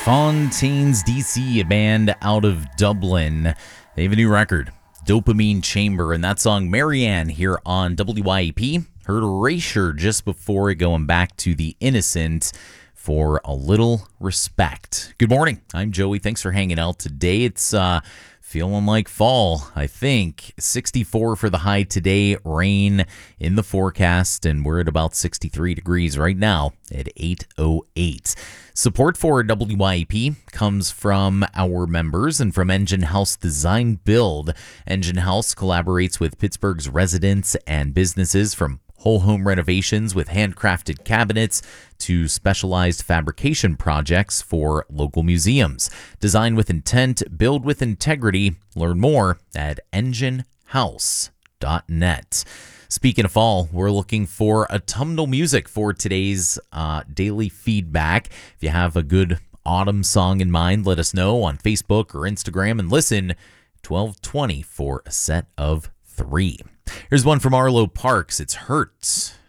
Fontaines DC, a band out of Dublin. They have a new record, Dopamine Chamber, and that song Marianne here on WYEP. Heard Erasure just before going back to The Innocent for A Little Respect. Good morning, I'm Joey. Thanks for hanging out today. It's feeling like fall, I think. 64 for the high today, rain in the forecast, and we're at about 63 degrees right now at 8:08. Support for WYEP comes from our members and from Engine House Design Build. Engine House collaborates with Pittsburgh's residents and businesses, from whole home renovations with handcrafted cabinets to specialized fabrication projects for local museums. Design with intent, build with integrity. Learn more at enginehouse.net. Speaking of fall, we're looking for autumnal music for today's daily feedback. If you have a good autumn song in mind, let us know on Facebook or Instagram, and listen 12:20 for a set of 3. Here's one from Arlo Parks. It's Hurts.